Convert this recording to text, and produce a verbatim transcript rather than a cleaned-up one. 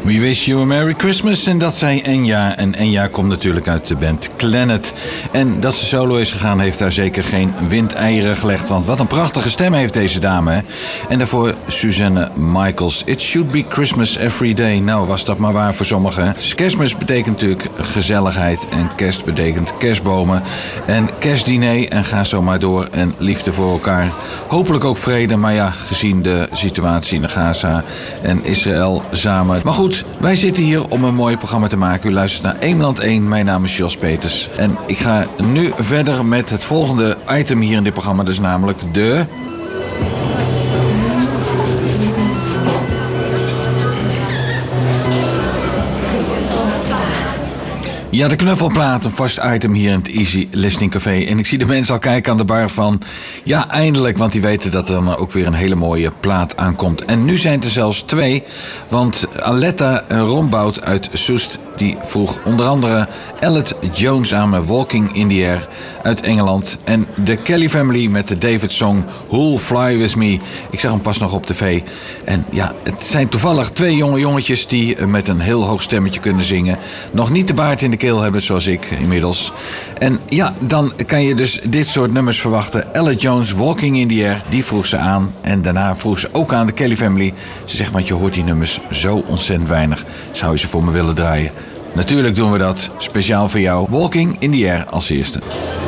We wish you a Merry Christmas. En dat zei Enya. En Enya komt natuurlijk uit de band Clannad. En dat ze solo is gegaan heeft daar zeker geen windeieren gelegd. Want wat een prachtige stem heeft deze dame. Hè? En daarvoor Suzanne Michaels. It should be Christmas every day. Nou, was dat maar waar voor sommigen. Dus kerstmis betekent natuurlijk gezelligheid. En kerst betekent kerstbomen. En kerstdiner. En ga zo maar door. En liefde voor elkaar. Hopelijk ook vrede. Maar ja, gezien de situatie in de Gaza en Israël samen. Maar goed, wij zitten hier om een mooi programma te maken. U luistert naar Eemland één. Mijn naam is Jos Peters. En ik ga nu verder met het volgende item hier in dit programma. Dat is namelijk de... Ja, de knuffelplaat, een vast item hier in het Easy Listening Café. En ik zie de mensen al kijken aan de bar van... ja, eindelijk, want die weten dat er dan ook weer een hele mooie plaat aankomt. En nu zijn het er zelfs twee, want Aletta Rombout uit Soest... die vroeg onder andere Elliot Jones aan met Walking in the Air uit Engeland. En de Kelly Family met de David-song Who'll Fly With Me. Ik zag hem pas nog op tv. En ja, het zijn toevallig twee jonge jongetjes die met een heel hoog stemmetje kunnen zingen. Nog niet de baard in de keel hebben zoals ik inmiddels. En ja, dan kan je dus dit soort nummers verwachten. Elliot Jones, Walking in the Air, die vroeg ze aan. En daarna vroeg ze ook aan de Kelly Family. Ze zegt, want je hoort die nummers zo ontzettend weinig. Zou je ze voor me willen draaien? Natuurlijk doen we dat, speciaal voor jou. Walking in the Air als eerste.